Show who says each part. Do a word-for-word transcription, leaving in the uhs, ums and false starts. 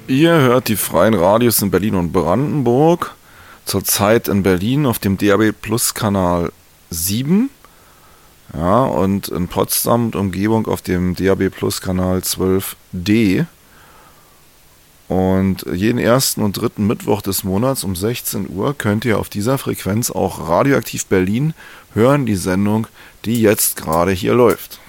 Speaker 1: Ihr hört die freien Radios in Berlin und Brandenburg. Zurzeit in Berlin auf dem D A B Plus Kanal sieben. Ja, und in Potsdam und Umgebung auf dem D A B Plus Kanal zwölf D. Und jeden ersten und dritten Mittwoch des Monats um sechzehn Uhr könnt ihr auf dieser Frequenz auch Radioaktiv Berlin hören, die Sendung, die jetzt gerade hier läuft.